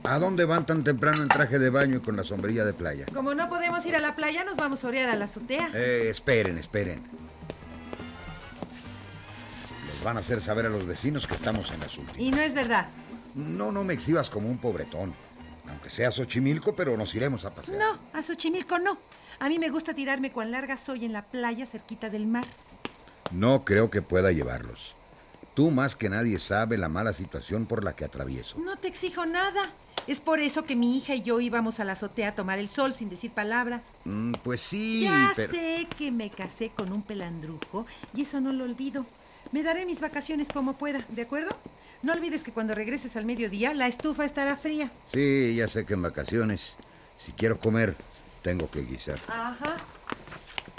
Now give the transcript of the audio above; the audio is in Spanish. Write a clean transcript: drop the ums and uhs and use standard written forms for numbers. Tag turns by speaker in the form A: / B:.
A: ¿A dónde van tan temprano en traje de baño y con la sombrilla de playa?
B: Como no podemos ir a la playa, nos vamos a orear a la azotea.
A: Esperen. Les van a hacer saber a los vecinos que estamos en las últimas.
B: Y no es verdad.
A: No me exhibas como un pobretón. Aunque sea Xochimilco, pero nos iremos a pasear.
B: No, a Xochimilco no. A mí me gusta tirarme cuán larga soy en la playa cerquita del mar.
A: No creo que pueda llevarlos. Tú más que nadie sabe la mala situación por la que atravieso.
B: No te exijo nada. Es por eso que mi hija y yo íbamos a la azotea a tomar el sol sin decir palabra.
A: Pues sí,
B: Ya
A: pero...
B: sé que me casé con un pelandrujo y eso no lo olvido. Me daré mis vacaciones como pueda, ¿de acuerdo? No olvides que cuando regreses al mediodía la estufa estará fría.
A: Sí, ya sé que en vacaciones, si quiero comer, tengo que guisar.
B: Ajá.